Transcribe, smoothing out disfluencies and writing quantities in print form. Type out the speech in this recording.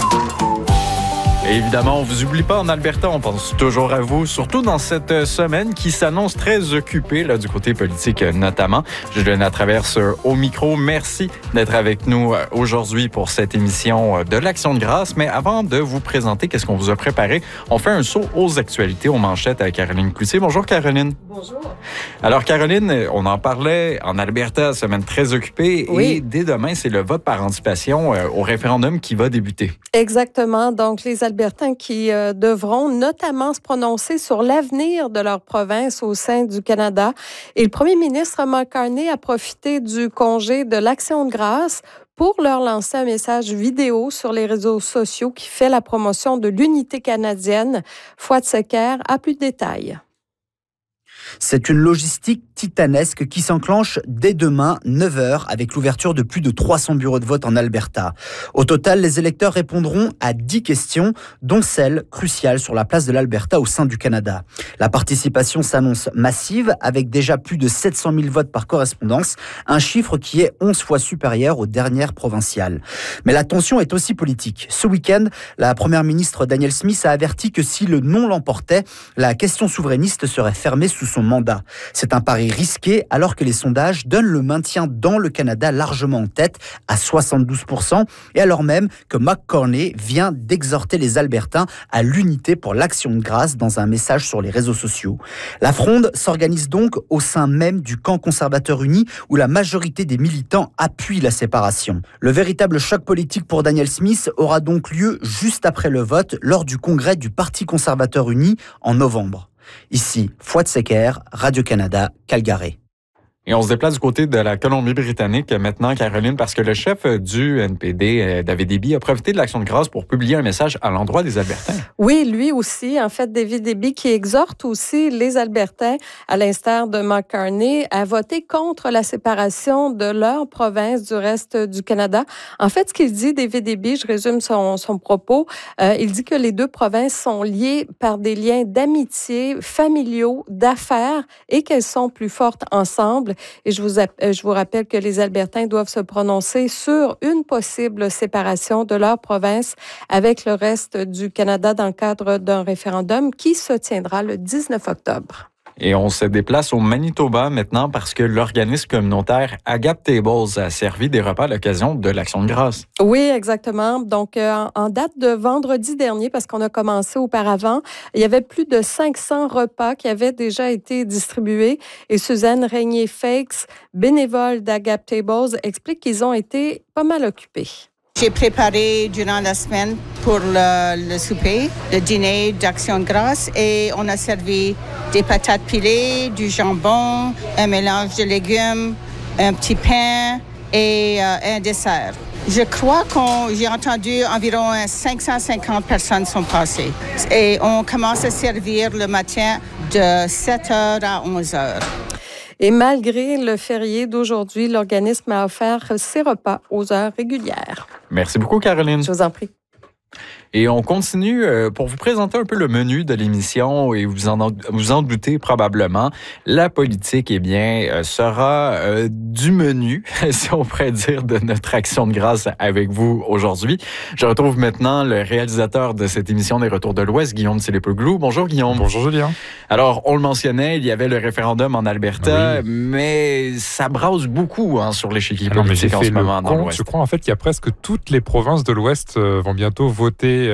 Et évidemment, on ne vous oublie pas en Alberta, on pense toujours à vous, surtout dans cette semaine qui s'annonce très occupée là, du côté politique notamment. Juliana Traverse au micro. Merci d'être avec nous aujourd'hui pour cette émission de l'Action de grâce. Mais avant de vous présenter qu'est-ce qu'on vous a préparé, on fait un saut aux actualités, aux manchettes avec Caroline Cloutier. Bonjour Caroline. Bonjour. Alors Caroline, on en parlait en Alberta, semaine très occupée. Oui. Et dès demain, c'est le vote par anticipation au référendum qui va débuter. Exactement. Donc, les Albertains qui devront notamment se prononcer sur l'avenir de leur province au sein du Canada. Et le premier ministre Mark Carney a profité du congé de l'Action de grâce pour leur lancer un message vidéo sur les réseaux sociaux qui fait la promotion de l'unité canadienne. Fouad Secker a plus de détails. C'est une logistique titanesque qui s'enclenche dès demain, 9h, avec l'ouverture de plus de 300 bureaux de vote en Alberta. Au total, les électeurs répondront à 10 questions, dont celle cruciale sur la place de l'Alberta au sein du Canada. La participation s'annonce massive, avec déjà plus de 700 000 votes par correspondance, un chiffre qui est 11 fois supérieur aux dernières provinciales. Mais la tension est aussi politique. Ce week-end, la première ministre Danielle Smith a averti que si le non l'emportait, la question souverainiste serait fermée sous son mandat. C'est un pari risqué alors que les sondages donnent le maintien dans le Canada largement en tête à 72% et alors même que Mark Carney vient d'exhorter les Albertains à l'unité pour l'Action de grâce dans un message sur les réseaux sociaux. La fronde s'organise donc au sein même du camp conservateur uni où la majorité des militants appuient la séparation. Le véritable choc politique pour Danielle Smith aura donc lieu juste après le vote lors du congrès du Parti conservateur uni en novembre. Ici, Fouad Secker, Radio-Canada, Calgary. Et on se déplace du côté de la Colombie-Britannique maintenant, Caroline, parce que le chef du NPD, David Eby, a profité de l'Action de grâce pour publier un message à l'endroit des Albertains. Oui, lui aussi, en fait, David Eby, qui exhorte aussi les Albertains, à l'instar de Mark Carney, à voter contre la séparation de leur province du reste du Canada. En fait, ce qu'il dit, David Eby, je résume son propos, il dit que les deux provinces sont liées par des liens d'amitié, familiaux, d'affaires et qu'elles sont plus fortes ensemble. Et je vous rappelle que les Albertains doivent se prononcer sur une possible séparation de leur province avec le reste du Canada dans le cadre d'un référendum qui se tiendra le 19 octobre. Et on se déplace au Manitoba maintenant parce que l'organisme communautaire Agape Tables a servi des repas à l'occasion de l'Action de grâce. Oui, exactement. Donc, en date de vendredi dernier, parce qu'on a commencé auparavant, il y avait plus de 500 repas qui avaient déjà été distribués. Et Suzanne Régnier-Fakes, bénévole d'Agape Tables, explique qu'ils ont été pas mal occupés. J'ai préparé durant la semaine pour le souper, le dîner d'Action de grâce et on a servi des patates pilées, du jambon, un mélange de légumes, un petit pain et un dessert. Je crois j'ai entendu environ 550 personnes sont passées et on commence à servir le matin de 7h à 11h. Et malgré le férié d'aujourd'hui, l'organisme a offert ses repas aux heures régulières. Merci beaucoup, Caroline. Je vous en prie. Et on continue pour vous présenter un peu le menu de l'émission et vous en doutez probablement. La politique, sera du menu, si on pourrait dire, de notre Action de grâce avec vous aujourd'hui. Je retrouve maintenant le réalisateur de cette émission des Retours de l'Ouest, Guillaume Tselepeglou. Bonjour, Guillaume. Bonjour, Julien. Alors, on le mentionnait, il y avait le référendum en Alberta, mais ça brasse beaucoup sur l'échiquier politique en ce moment dans l'Ouest. Je crois en fait qu'il y a presque toutes les provinces de l'Ouest vont bientôt voter